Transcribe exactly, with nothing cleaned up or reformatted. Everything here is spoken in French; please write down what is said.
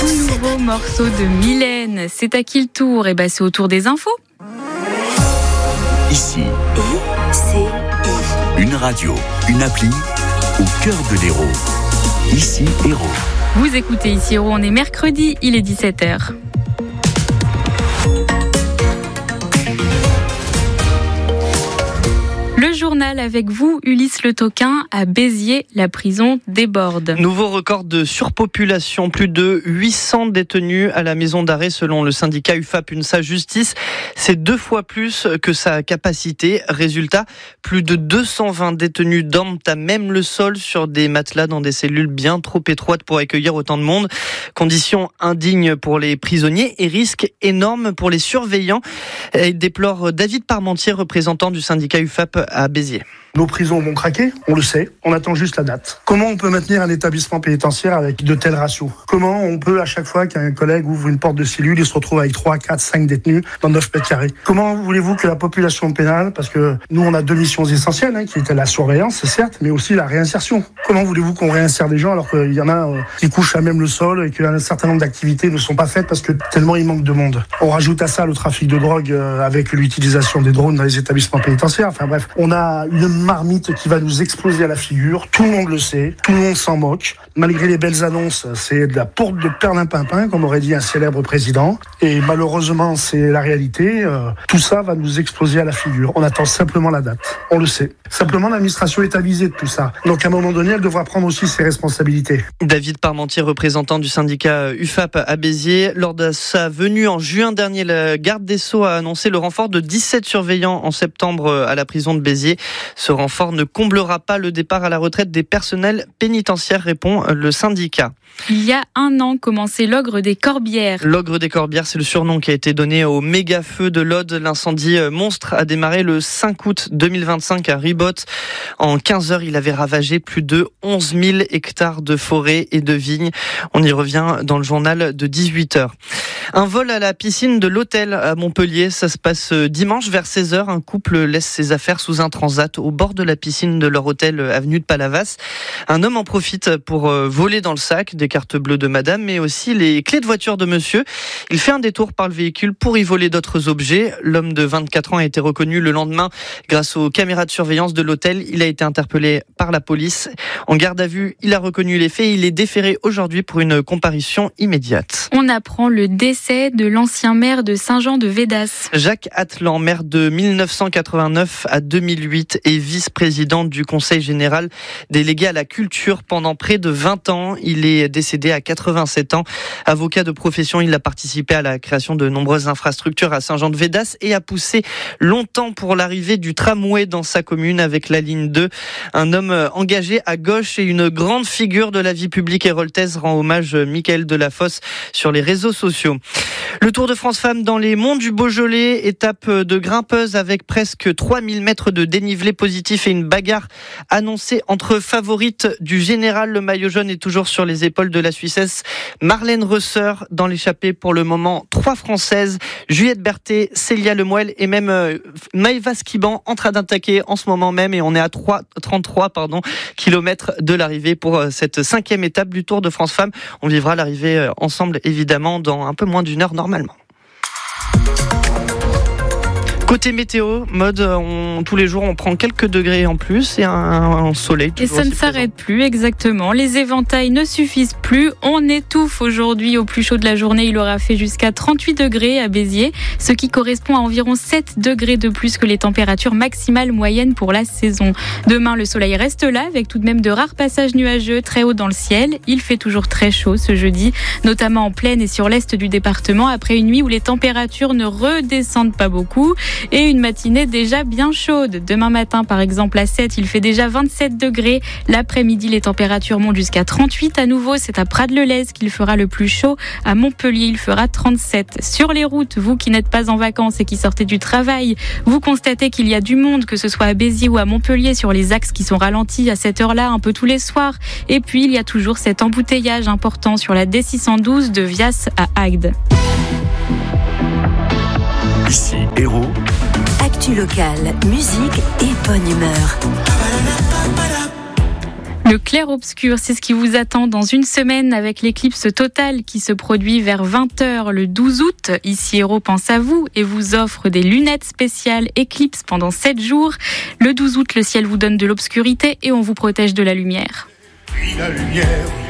tout nouveau morceau de Mylène. C'est à qui le tour ? Eh ben, c'est au tour des infos. Ici, I, C, I. une radio, une appli au cœur de l'Hérault. Ici, Hérault. Vous écoutez Ici Hérault, on est mercredi, il est dix-sept heures. Le journal avec vous, Ulysse Le Toquin, à Béziers, la prison déborde. Nouveau record de surpopulation, plus de huit cents détenus à la maison d'arrêt selon le syndicat U F A P UNSA Justice. C'est deux fois plus que sa capacité. Résultat, plus de deux cent vingt détenus dorment à même le sol sur des matelas dans des cellules bien trop étroites pour accueillir autant de monde. Conditions indignes pour les prisonniers et risques énormes pour les surveillants, et déplore David Parmentier, représentant du syndicat U F A P à Béziers. Nos prisons vont craquer, on le sait, on attend juste la date. Comment on peut maintenir un établissement pénitentiaire avec de tels ratios ? Comment on peut, à chaque fois qu'un collègue ouvre une porte de cellule, il se retrouve avec trois, quatre, cinq détenus dans neuf mètres carrés ? Comment voulez-vous que la population pénale, parce que nous on a deux missions essentielles, hein, qui étaient la surveillance, certes, mais aussi la réinsertion. Comment voulez-vous qu'on réinsère des gens alors qu'il y en a euh, qui couchent à même le sol et qu'un certain nombre d'activités ne sont pas faites parce que tellement il manque de monde ? On rajoute à ça le trafic de drogue euh, avec l'utilisation des drones dans les établissements pénitentiaires. Enfin bref, on a une marmite qui va nous exploser à la figure. Tout le monde le sait, tout le monde s'en moque. Malgré les belles annonces, c'est de la porte de perlimpinpin, comme aurait dit un célèbre président. Et malheureusement, c'est la réalité. Euh, tout ça va nous exploser à la figure. On attend simplement la date. On le sait. Simplement, l'administration est avisée de tout ça. Donc, à un moment donné, elle devra prendre aussi ses responsabilités. David Parmentier, représentant du syndicat U F A P à Béziers. Lors de sa venue en juin dernier, la garde des Sceaux a annoncé le renfort de dix-sept surveillants en septembre à la prison de Béziers. Ce renfort ne comblera pas le départ à la retraite des personnels pénitentiaires, répond le syndicat. Il y a un an commençait l'ogre des Corbières. L'ogre des Corbières, c'est le surnom qui a été donné au méga feu de l'Aude. L'incendie monstre a démarré le cinq août deux mille vingt-cinq à Ribot. En quinze heures, il avait ravagé plus de onze mille hectares de forêt et de vignes. On y revient dans le journal de dix-huit heures. Un vol à la piscine de l'hôtel à Montpellier, ça se passe dimanche vers seize heures. Un couple laisse ses affaires sous un transat au bord de la piscine de leur hôtel avenue de Palavas. Un homme en profite pour voler dans le sac des cartes bleues de madame, mais aussi les clés de voiture de monsieur. Il fait un détour par le véhicule pour y voler d'autres objets. L'homme de vingt-quatre ans a été reconnu le lendemain grâce aux caméras de surveillance de l'hôtel. Il a été interpellé par la police. En garde à vue, il a reconnu les faits. Il est déféré aujourd'hui pour une comparution immédiate. On apprend le décès de l'ancien maire de Saint-Jean-de-Védas. Jacques Atlan, maire de mille neuf cent quatre-vingt-neuf à deux mille huit et vice-président du Conseil général délégué à la culture pendant près de vingt ans. Il est décédé à quatre-vingt-sept ans. Avocat de profession, il a participé à la création de nombreuses infrastructures à Saint-Jean-de-Védas et a poussé longtemps pour l'arrivée du tramway dans sa commune avec la ligne deux. Un homme engagé à gauche et une grande figure de la vie publique héroltaise, rend hommage Mickaël Delafosse sur les réseaux sociaux. Le Tour de France Femmes dans les monts du Beaujolais, étape de grimpeuse avec presque trois mille mètres de dénivelé positif et une bagarre annoncée entre favorites du général. Le maillot jaune est toujours sur les épaules de la Suissesse Marlène Reusser. Dans l'échappée pour le moment, trois Françaises, Juliette Berthet, Célia Lemoelle et même euh, Maëva Skiban en train d'attaquer en ce moment même, et on est à trois, trente-trois pardon, kilomètres de l'arrivée pour euh, cette cinquième étape du Tour de France Femmes. On vivra l'arrivée euh, ensemble évidemment dans un peu moins d'une heure normalement. Côté météo, mode, on, tous les jours on prend quelques degrés en plus et un, un soleil. Et ça ne s'arrête plus, exactement. Les éventails ne suffisent plus. On étouffe aujourd'hui. Au plus chaud de la journée, il aura fait jusqu'à trente-huit degrés à Béziers, ce qui correspond à environ sept degrés de plus que les températures maximales moyennes pour la saison. Demain, le soleil reste là, avec tout de même de rares passages nuageux très haut dans le ciel. Il fait toujours très chaud ce jeudi, notamment en plaine et sur l'est du département, après une nuit où les températures ne redescendent pas beaucoup. Et une matinée déjà bien chaude. Demain matin, par exemple, à sept, il fait déjà vingt-sept degrés. L'après-midi, les températures montent jusqu'à trente-huit. À nouveau, c'est à Prades-le-Lez qu'il fera le plus chaud. À Montpellier, il fera trente-sept. Sur les routes, vous qui n'êtes pas en vacances et qui sortez du travail, vous constatez qu'il y a du monde, que ce soit à Béziers ou à Montpellier, sur les axes qui sont ralentis à cette heure-là, un peu tous les soirs. Et puis, il y a toujours cet embouteillage important sur la D six cent douze de Vias à Agde. Ici, Hérault. Actu locale, musique et bonne humeur. Le clair-obscur, c'est ce qui vous attend dans une semaine avec l'éclipse totale qui se produit vers vingt heures le douze août. Ici Hérault pense à vous et vous offre des lunettes spéciales éclipse pendant sept jours. Le douze août, le ciel vous donne de l'obscurité et on vous protège de la lumière. Puis la lumière